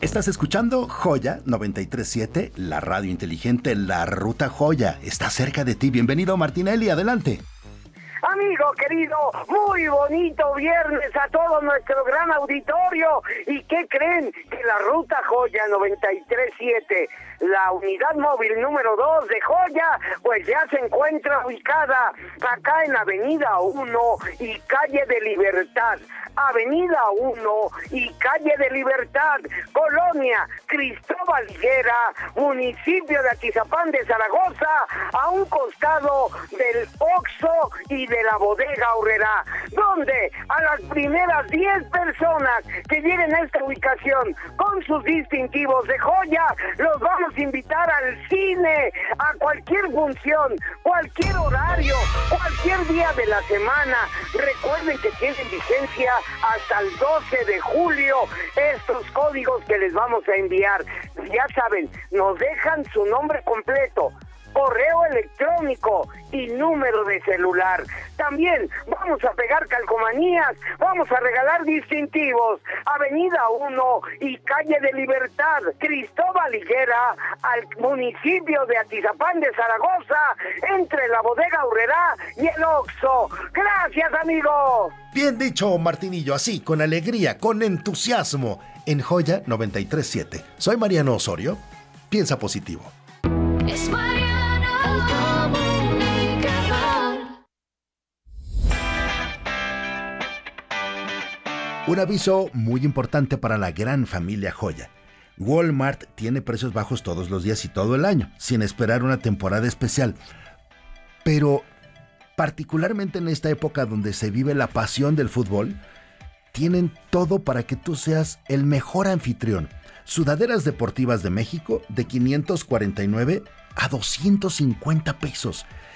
Estás escuchando Joya 93.7, la radio inteligente, la ruta Joya. Está cerca de ti. Bienvenido, Martinelli, adelante. Amigo querido, muy bonito viernes a todo nuestro gran auditorio. ¿Y qué creen? Que la ruta Joya 93.7, la unidad móvil número 2 de Joya, pues ya se encuentra ubicada acá en Avenida 1 y Calle de Libertad. Avenida 1 y Calle de Libertad, Colonia Cristóbal Higuera, municipio de Atizapán de Zaragoza, a un costado del Oxxo y de la Bodega Aurrerá, donde a las primeras 10 personas que lleguen a esta ubicación con sus distintivos de Joya, los vamos a invitar al cine, a cualquier función, cualquier horario, cualquier día de la semana. Recuerden que tienen vigencia hasta el 12 de julio estos códigos que les vamos a enviar. Ya saben, nos dejan su nombre completo, correo electrónico y número de celular. También vamos a pegar calcomanías, vamos a regalar distintivos. Avenida 1 y Calle de Libertad, Cristóbal Higuera, al municipio de Atizapán de Zaragoza, entre la Bodega Aurrerá y el Oxxo. Gracias, amigos. Bien dicho, Martinillo, así, con alegría, con entusiasmo, en Joya 93.7. Soy Mariano Osorio. Piensa positivo. Es Mariano el comunicador. Un aviso muy importante para la gran familia Joya. Walmart tiene precios bajos todos los días y todo el año, sin esperar una temporada especial. Pero, particularmente en esta época donde se vive la pasión del fútbol, tienen todo para que tú seas el mejor anfitrión. Sudaderas deportivas de México de 549 a 250 pesos.